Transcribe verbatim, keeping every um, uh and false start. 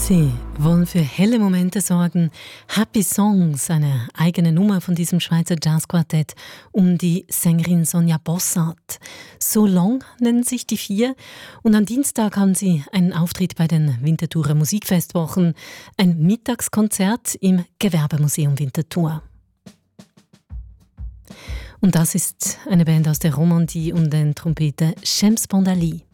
Sie wollen für helle Momente sorgen. Happy Songs, eine eigene Nummer von diesem Schweizer Jazzquartett um die Sängerin Sonja Bossart. So Long nennen sich die vier und am Dienstag haben sie einen Auftritt bei den Winterthurer Musikfestwochen, ein Mittagskonzert im Gewerbemuseum Winterthur. Und das ist eine Band aus der Romandie um den Trompeter Shams Bondali.